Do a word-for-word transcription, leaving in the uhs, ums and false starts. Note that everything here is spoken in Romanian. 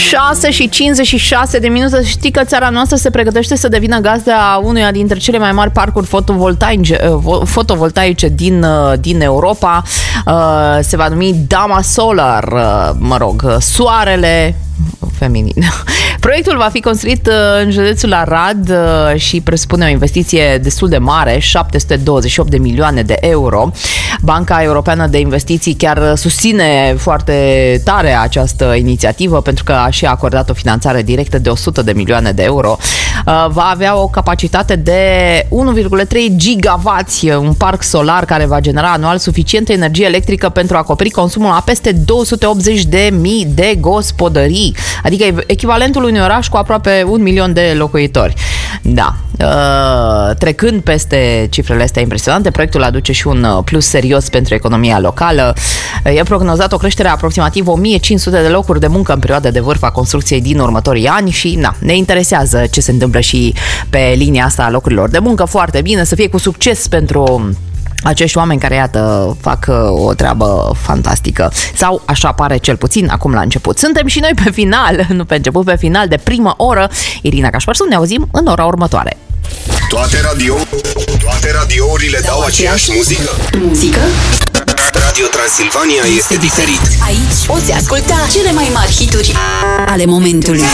șase și cincizeci și șase de minute. Știi că țara noastră se pregătește să devină gazda unuia dintre cele mai mari parcuri fotovoltaice, fotovoltaice din, din Europa. Se va numi Dama Solar, mă rog, soarele feminin. Proiectul va fi construit în județul Arad și presupune o investiție destul de mare, șapte sute douăzeci și opt de milioane de euro. Banca Europeană de Investiții chiar susține foarte tare această inițiativă pentru că a și acordat o finanțare directă de o sută de milioane de euro. Va avea o capacitate de unu virgulă trei gigawatts, un parc solar care va genera anual suficientă energie electrică pentru a acoperi consumul a peste două sute optzeci de mii de gospodării, adică echivalentul unui oraș cu aproape un milion de locuitori. Da. Trecând peste cifrele astea impresionante, proiectul aduce și un plus serios pentru economia locală. E prognozat o creștere a aproximativ o mie cinci sute de locuri de muncă în perioada de vârf a construcției din următorii ani și na, ne interesează ce se întâmplă și pe linia asta a locurilor de muncă. Foarte bine, să fie cu succes pentru acești oameni care, iată, fac o treabă fantastică. Sau așa pare cel puțin acum la început. Suntem și noi pe final, nu pe început, pe final de prima oră. Irina Cașparsu, ne auzim în ora următoare. Toate radio, toate radiourile dau aceeași muzică. Muzică? Radio Transilvania este diferit. Aici poți asculta cele mai mari hituri ale momentului.